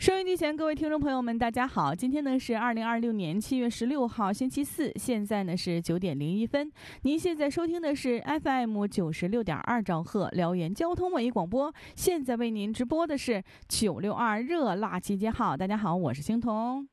收音机前各位听众朋友们大家好，今天呢是2026年7月16号星期四，现在呢是9点01分。您现在收听的是 FM 96.2兆赫辽源交通网广播，现在为您直播的是962热辣集结号。大家好，我是星彤。